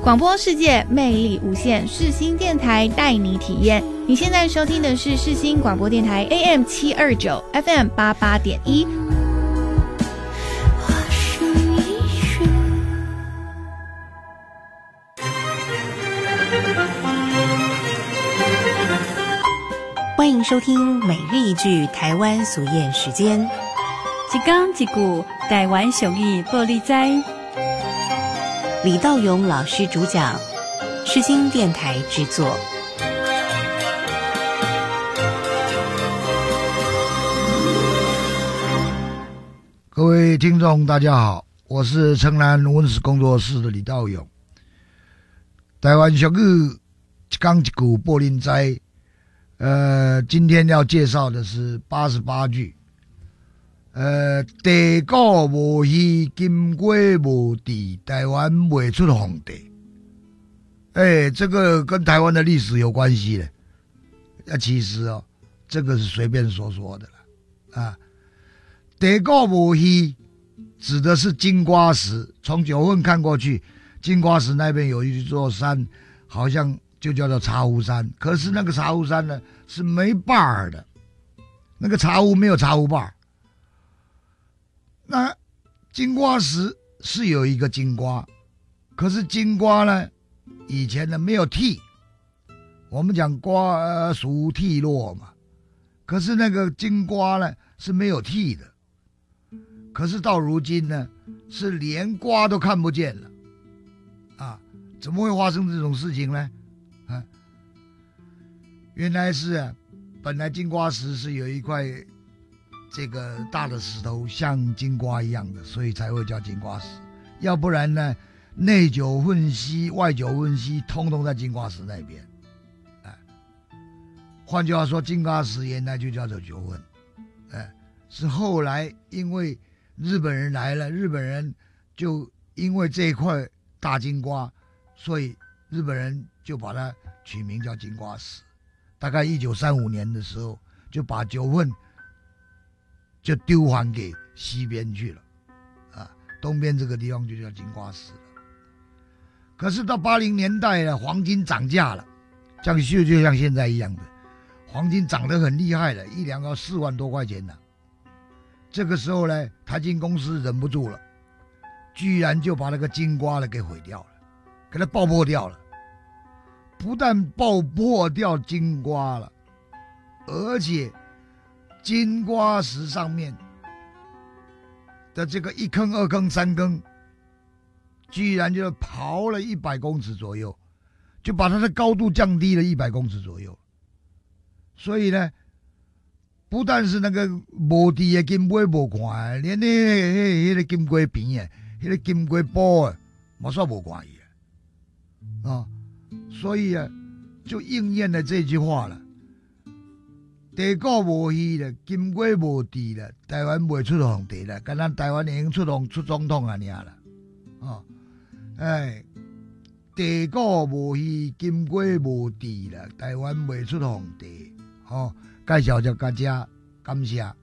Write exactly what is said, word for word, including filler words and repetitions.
广播世界魅力无限，世新电台带你体验。你现在收听的是世新广播电台 A M 七二九 F M 八八点一。 欢迎收听每日一句台湾俗谚时间， 一讲一句台湾俗语报你知。 李道勇老师主讲，世新电台制作。 各位听众大家好，我是城南文史工作室的李道勇。台湾俗语一讲一句报你知。呃，今天要介绍的是八十八句。呃，地沟无鱼，金龟无地，台湾未出皇帝。哎，这个跟台湾的历史有关系的。那、啊、其实哦，这个是随便说说的了。啊，地沟无鱼指的是金瓜石，从九份看过去，金瓜石那边有一座山，好像就叫做茶壶山，可是那个茶壶山呢是没把儿的，那个茶壶没有茶壶把儿。那金瓜石是有一个金瓜，可是金瓜呢，以前呢没有蒂，我们讲瓜熟蒂落嘛，可是那个金瓜呢是没有蒂的，可是到如今呢是连瓜都看不见了，啊，怎么会发生这种事情呢？啊，原来是啊，本来金瓜石是有一块这个大的石头像金瓜一样的，所以才会叫金瓜石。要不然呢，内九混稀，外九混稀，通通在金瓜石那边。哎，换句话说，金瓜石原来就叫做九混。哎，是后来因为日本人来了，日本人就因为这一块大金瓜，所以日本人就把它取名叫金瓜石。大概一九三五年的时候，就把九份就丢还给西边去了，啊，东边这个地方就叫金瓜石了。可是到八零年代呢，黄金涨价了，这样就就像现在一样的，黄金涨得很厉害了，一两要四万多块钱呢。这个时候呢，台金公司忍不住了，居然就把那个金瓜呢给毁掉了，给它爆破掉了。不但爆破掉金瓜了，而且金瓜石上面的这个一坑、二坑、三坑，居然就刨了一百公尺左右，就把它的高度降低了一百公尺左右。所以呢，不但是那个无地的金龟无看，连那那那个金龟边啊，那个金龟煲啊，冇算无看伊啊。所以啊，就应验了这句话了。地沟无鱼了，金龟无地了，台湾未出皇帝了，敢咱台湾已经出皇出总统啊，尔了，哦，哎，地沟无鱼，金龟无地了，台湾未出皇帝，哦，介绍就到这，感谢。